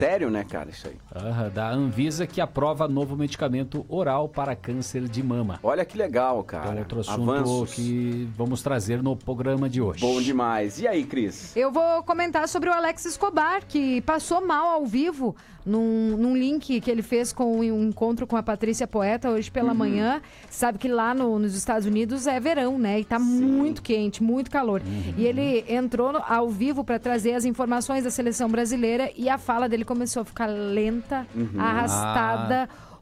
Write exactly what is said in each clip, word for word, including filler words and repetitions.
Sério, né, cara, isso aí? Uhum, da Anvisa, que aprova novo medicamento oral para câncer de mama. Olha que legal, cara. É outro assunto Avanços. que vamos trazer no programa de hoje. Bom demais. E aí, Cris? Eu vou comentar sobre o Alex Escobar, que passou mal ao vivo num, num link que ele fez com um encontro com a Patrícia Poeta hoje pela uhum. manhã. Sabe que lá no, nos Estados Unidos é verão, né? E tá Sim. muito quente, muito calor. Uhum. E ele entrou no, ao vivo para trazer as informações da seleção brasileira e a fala dele começou a ficar lenta, uhum. arrastada. Ah.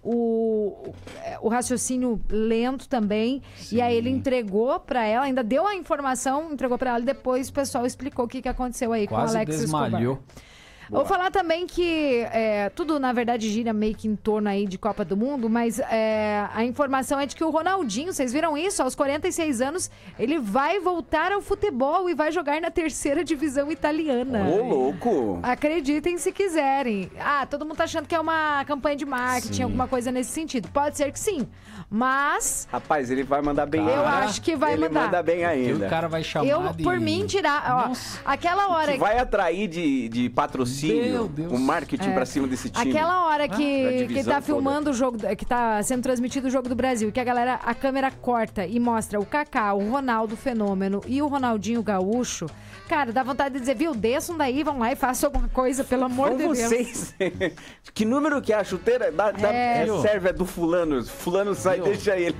O, o raciocínio lento também. Sim. E aí ele entregou pra ela, ainda deu a informação, entregou pra ela e depois o pessoal explicou o que, que aconteceu aí Quase com o Alex desmalhou. Escobar. Boa. Vou falar também que é, tudo, na verdade, gira meio que em torno aí de Copa do Mundo, mas é, a informação é de que o Ronaldinho, vocês viram isso? Aos quarenta e seis anos, ele vai voltar ao futebol e vai jogar na terceira divisão italiana. Ô, louco! Acreditem se quiserem. Ah, todo mundo tá achando que é uma campanha de marketing, sim. alguma coisa nesse sentido. Pode ser que sim, mas... Rapaz, ele vai mandar bem. Eu acho que vai ele mandar. Ele manda bem ainda. Que o cara vai chamar eu, de... Por mim, tirar... Ó, aquela hora... Que vai atrair de, de patrocínio. O marketing é. pra cima desse time. Aquela hora que, ah, que tá toda. filmando o jogo, que tá sendo transmitido o jogo do Brasil, que a galera, a câmera corta e mostra o Kaká, o Ronaldo Fenômeno e o Ronaldinho Gaúcho, cara, dá vontade de dizer, viu, desçam daí, vão lá e façam alguma coisa, pelo amor Vão de vocês. Deus. Que número que é a chuteira? Da, da, é... Serve é do fulano. Fulano sai, Viu? Deixa ele.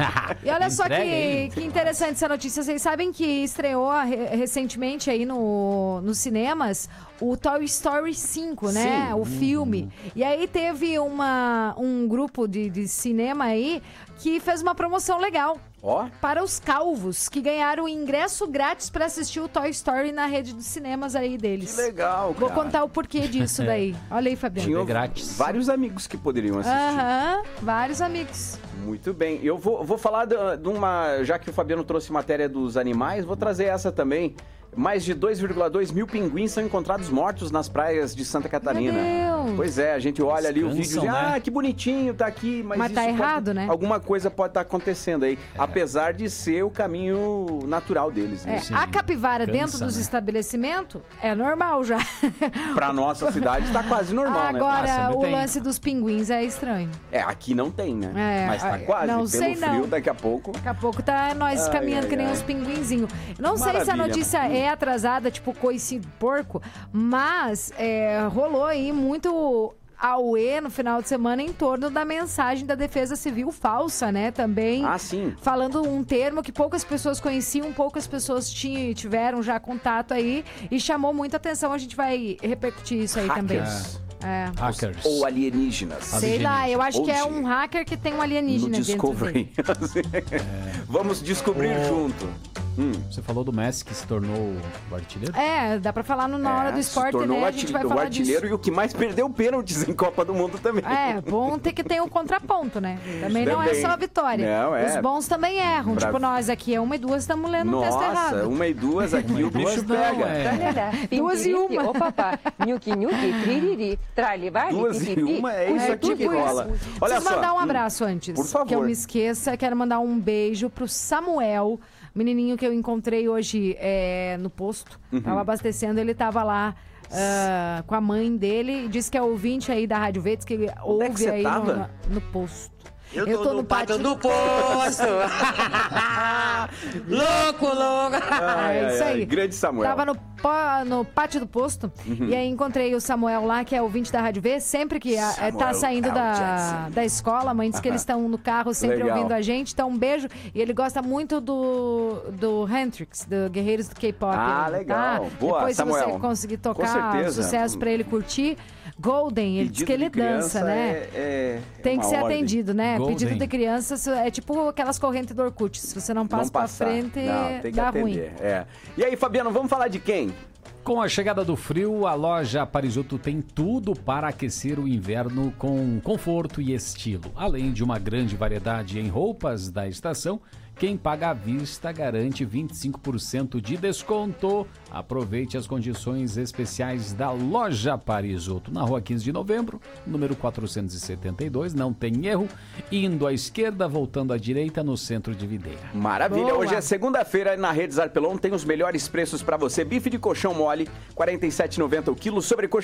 E olha só que, que interessante essa notícia. Vocês sabem que estreou recentemente aí no, nos cinemas o Toy Story cinco, né? Sim. O filme. Uhum. E aí teve uma, um grupo de, de cinema aí que fez uma promoção legal. Ó. Para os calvos, que ganharam ingresso grátis para assistir o Toy Story na rede dos cinemas aí deles. Que legal, cara. Vou contar o porquê disso daí. Olha aí, Fabiano. Tinha grátis. Vários amigos que poderiam assistir. Aham, uhum, vários amigos. Muito bem. Eu vou, vou falar de, de uma... Já que o Fabiano trouxe matéria dos animais, vou trazer essa também. Mais de dois vírgula dois mil pinguins são encontrados mortos nas praias de Santa Catarina. Meu Deus. Pois é, a gente olha ali o vídeo e diz, ah, que bonitinho, tá aqui. Mas, mas isso tá errado, pode, né? Alguma coisa pode estar tá acontecendo aí, é. apesar de ser o caminho natural deles. Né? É, a capivara Cansa, dentro dos né? estabelecimentos é normal já. Pra nossa cidade tá quase normal, Agora, né? Agora, o tem. lance dos pinguins é estranho. É, aqui não tem, né? É, mas tá quase. não Pelo sei, frio, não. daqui a pouco... Daqui a pouco tá nós ai, caminhando ai, que nem ai. uns pinguinzinhos. Não Maravilha. sei se a notícia é atrasada, tipo coice de porco, mas é, rolou aí muito auê no final de semana em torno da mensagem da Defesa Civil falsa, né? Também ah, sim. falando um termo que poucas pessoas conheciam, poucas pessoas tinham, tiveram já contato aí e chamou muita atenção. A gente vai repercutir isso aí Hackers. também. É. Hackers. Ou alienígenas. Sei lá, eu acho Ou que é um hacker que tem um alienígena no dentro Discovery. dele. é. Vamos descobrir oh. junto. Hum. Você falou do Messi que se tornou o artilheiro? É, dá pra falar no, na hora é, do esporte, né? A gente vai falar o artilheiro disso. E o que mais perdeu pênaltis em Copa do Mundo também. É, bom ter que ter um contraponto, né? Também, também. não é só a vitória. Não, é. Os bons também erram. Pra... Tipo, nós aqui é uma e duas, estamos lendo Nossa, um texto errado. Nossa, uma e duas aqui o bicho pega. É. Duas e uma. Ô, papá, nhuki, nhuki, tririri, trali, vale, Duas e uma, é isso é, aqui que rola. Olha Preciso só. mandar um abraço antes. Por favor. Que eu me esqueça. Quero mandar um beijo pro Samuel, menininho que eu encontrei hoje é, no posto. Uhum. Tava abastecendo, ele tava lá uh, com a mãe dele. Disse que é ouvinte aí da Rádio Verdes, que ele Onde ouve é que aí tava? No, no posto. Eu tô, eu tô no, no pátio do posto. Louco, louco. Ai, é isso aí. Ai, grande Samuel. Tava no, no pátio do posto uhum. e aí encontrei o Samuel lá, que é ouvinte da Rádio V. Sempre que a, tá saindo da, da escola, a mãe diz que eles estão no carro sempre Legal. ouvindo a gente. Então um beijo. E ele gosta muito do, do Hendrix, do Guerreiros do K-Pop. Ah, legal. Tá? Boa, Depois, Samuel. se você conseguir tocar sucesso pra ele curtir. Golden, ele diz que ele dança, né? É, é, Tem é que ser ordem. atendido, né? Golden. Pedido de criança é tipo aquelas correntes do Orkut. Se você não passa não pra frente, não, tem que dá atender. ruim. É. E aí, Fabiano, vamos falar de quem? Com a chegada do frio, a loja Parisoto tem tudo para aquecer o inverno com conforto e estilo. Além de uma grande variedade em roupas da estação, quem paga à vista garante vinte e cinco por cento de desconto. Aproveite as condições especiais da loja Parisoto, na rua quinze de novembro, número quatrocentos e setenta e dois, não tem erro, indo à esquerda, voltando à direita, no centro de Videira. Maravilha, Boa. Hoje é segunda-feira, na Rede Zarpelon tem os melhores preços para você. Bife de colchão mole, quarenta e sete reais e noventa centavos o quilo, sobrecoxa